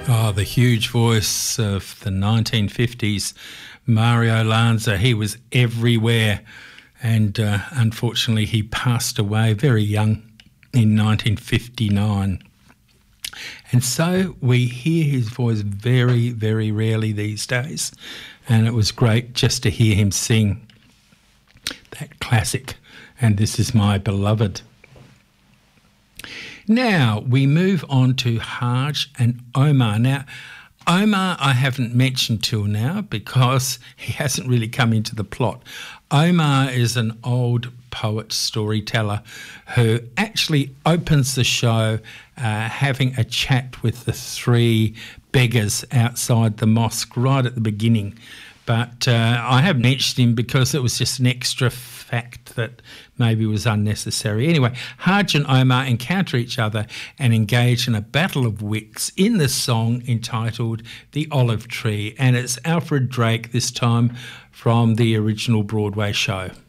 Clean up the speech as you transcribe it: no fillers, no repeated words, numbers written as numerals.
Oh, the huge voice of the 1950s, Mario Lanza. He was everywhere, and unfortunately he passed away very young in 1959. And so we hear his voice very, very rarely these days, and it was great just to hear him sing that classic, And This Is My Beloved. Now, we move on to Haj and Omar. Now, Omar I haven't mentioned till now because he hasn't really come into the plot. Omar is an old poet storyteller who actually opens the show having a chat with the three beggars outside the mosque right at the beginning. But I haven't mentioned him because it was just an extra fact that maybe was unnecessary. Anyway, Haj and Omar encounter each other and engage in a battle of wits in the song entitled The Olive Tree, and it's Alfred Drake this time from the original Broadway show.